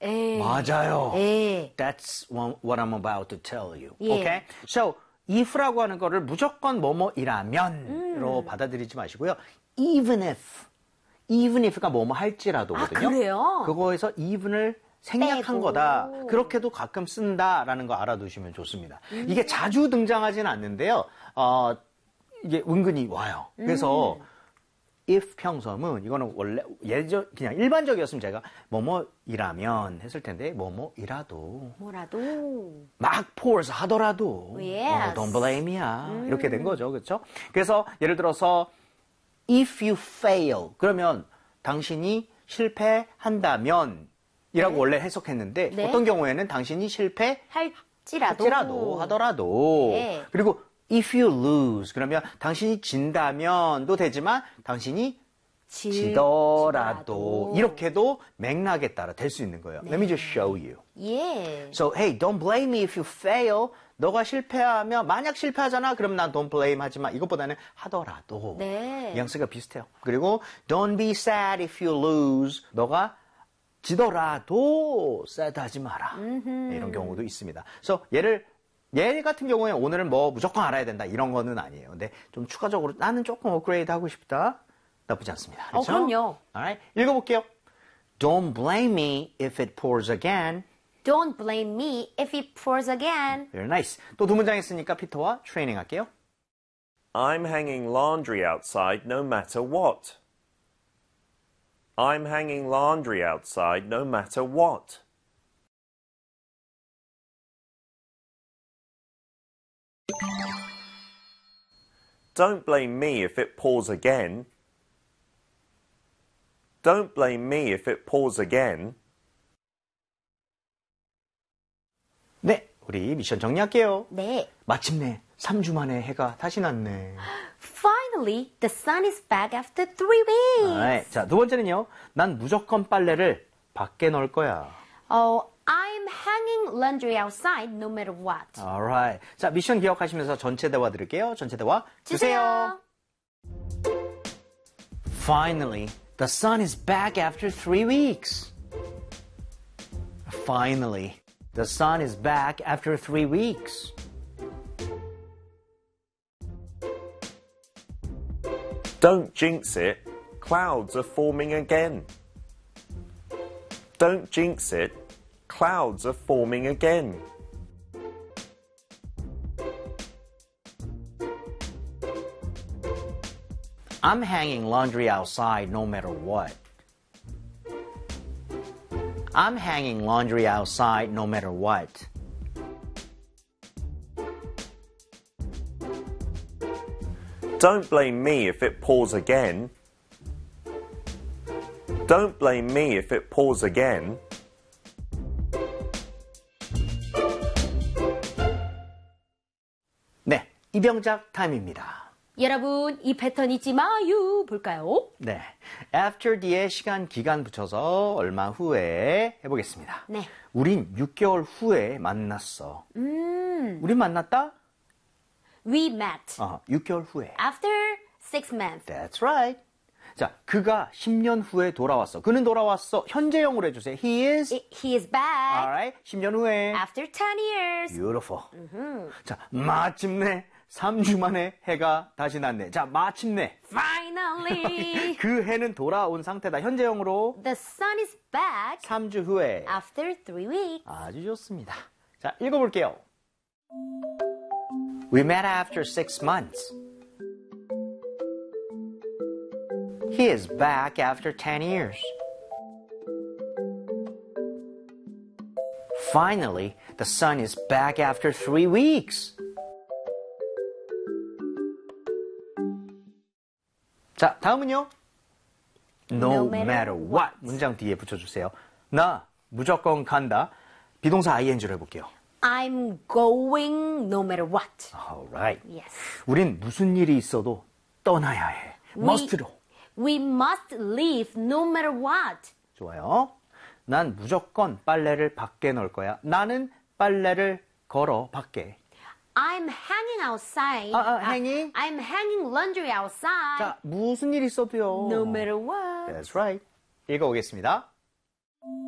맞아요. 에. That's what I'm about to tell you. 예. Okay? So, if라고 하는 거를 무조건 뭐뭐이라면으로 받아들이지 마시고요. Even if가 뭐뭐 할지라도거든요. 아, 그래요? 그거에서 even을 생략한 빼고. 거다. 그렇게도 가끔 쓴다라는 거 알아두시면 좋습니다. 이게 자주 등장하지는 않는데요. 이게 은근히 와요. 그래서 if 평섬은 이거는 원래 그냥 일반적이었으면 제가 뭐뭐이라면 했을 텐데 뭐뭐이라도 뭐라도. 막 force 하더라도 Yes. don't blame이야 이렇게 된 거죠. 그렇죠? 그래서 예를 들어서 if you fail 그러면 당신이 실패한다면 이라고 원래 해석했는데 네. 어떤 경우에는 당신이 할지라도. 하더라도 네. 그리고 if you lose 그러면 당신이 진다면도 되지만 당신이 지더라도 이렇게도 맥락에 따라 될 수 있는 거예요. Let me just show you. 예. So hey, don't blame me if you fail. 너가 실패하면 만약 실패하잖아. 그럼 난 don't blame 하지만 이것보다는 하더라도 네. 뉘앙스가 비슷해요. 그리고 don't be sad if you lose. 너가 지더라도 sad 하지 마라. 네, 이런 경우도 있습니다. So 얘 같은 경우에 오늘은 뭐 무조건 알아야 된다 이런 거는 아니에요. 근데 좀 추가적으로 나는 조금 업그레이드 하고 싶다. 나쁘지 않습니다. 그렇죠? 그럼요. Alright, 읽어볼게요. Don't blame me if it pours again. Don't blame me if it pours again. Very nice. 또 두 문장 했으니까 피터와 트레이닝 할게요. I'm hanging laundry outside no matter what. I'm hanging laundry outside no matter what. Don't blame me if it pours again. Don't blame me if it pours again. 네, 우리 미션 정리할게요. 네. 마침내 3주 만에 해가 다시 났네. Finally, the sun is back after 3 weeks. Alright, 자, 두 번째는요. 난 무조건 빨래를 밖에 넣을 거야. I'm hanging laundry outside no matter what. Alright. 자, 미션 기억하시면서 전체 대화 들을게요. 전체 대화 주세요. Finally, the sun is back after 3 weeks. Finally, the sun is back after 3 weeks. Don't jinx it. Clouds are forming again. Don't jinx it. Clouds are forming again. I'm hanging laundry outside no matter what. I'm hanging laundry outside no matter what. Don't blame me if it pours again. Don't blame me if it pours again. 네, 이병작 타임입니다. 여러분, 이 패턴 잊지 마요. 볼까요? 네, after 뒤에 시간 기간 붙여서 얼마 후에 해보겠습니다. 네. 우린 6개월 후에 만났어. 우린 만났다? We met 6개월 후에. after 6 months. That's right. 자, 그가 10년 후에 돌아왔어. 그는 돌아왔어. 현재형으로 해주세요. He is. He is back Alright. 10년 후에. after 10 years. Beautiful. 자, 마침내 3주 만에 해가 다시 났네. 자, 마침내. Finally, 그 해는 돌아온 상태다. 현재형으로 the sun is back 3주 후에. after 3 weeks. 아주 좋습니다. 자, 읽어볼게요. We met after 6 months. He is back after 10 years. Finally, the sun is back after 3 weeks. 자, 다음은요. No matter what. 문장 뒤에 붙여주세요. 나 무조건 간다. 비동사 ing로 해볼게요. I'm going no matter what. Alright. Yes. 우린 무슨 일이 있어도 떠나야 해. must로. We must leave no matter what. 좋아요. 난 무조건 빨래를 밖에 넣을 거야. 나는 빨래를 걸어 밖에. I'm hanging outside. hanging? I'm hanging laundry outside. 자, 무슨 일 있어도요. No matter what. That's right. 읽어보겠습니다.